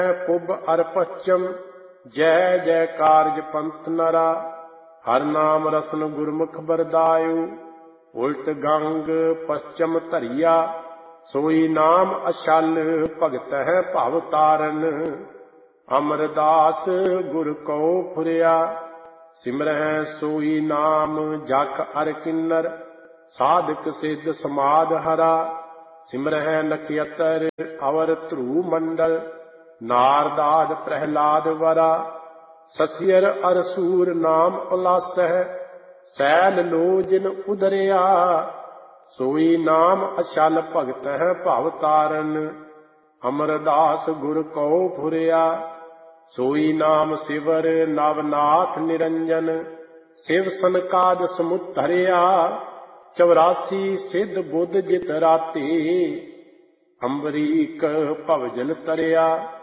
ਪੁਬ ਅਰ ਪਚਮ ਜੈ ਜੈ ਕਾਰਜ ਪੰਥ ਨਰਾ। ਹਰ ਨਾਮ ਰਸਨ ਗੁਰਮੁਖ ਬਰਦਾਇਉ ਉਲਟ ਗੰਗ ਪਸਚਮ ਧਰਿਆ। ਸੋਈ ਨਾਮ ਅਛਲ ਭਗਤ ਹੈ ਭਵ ਤਾਰਨ। ਅਮਰਦਾਸ ਗੁਰ ਕਉ ਫੁਰਿਆ ਸਿਮਰਹਿ ਸੋਈ ਨਾਮ ਜਖ ਅਰ ਕਿੰਨਰ। ਸਾਧਕ ਸਿੱਧ ਸਮਾਧ ਹਰਾ ਸਿਮਰਹਿ ਨਖਿਅਤਰ ਅਵਰ ਧਰੂ ਮੰਡਲ। ਨਾਰਦਾਦ ਪ੍ਰਹਿਲਾਦ ਵਰਾ ਸਸਿਅਰ ਅਰ ਸੂਰ ਨਾਮ ਉਲਾਸਹਿ। ਸੈਲ ਲੋਜਨ ਉਦਰਿਆ ਸੋਈ ਨਾਮ ਅਛਲ ਭਗਤ ਹੈ ਭਵ ਤਾਰਨ। ਅਮਰਦਾਸ ਗੁਰ ਕਉ ਫੁਰਿਆ ਸੋਈ ਨਾਮ ਸਿਵਰ ਨਵਨਾਥ ਨਿਰੰਜਨ। ਸਿਵ ਸਨਕਾਦ ਸਮੁਤ ਧਰਿਆ 84 ਸਿੱਧ ਬੁੱਧ ਜਿਤ ਰਾਤੀ। ਅੰਬਰੀਕ ਭਵਜਲ ਤਰਿਆ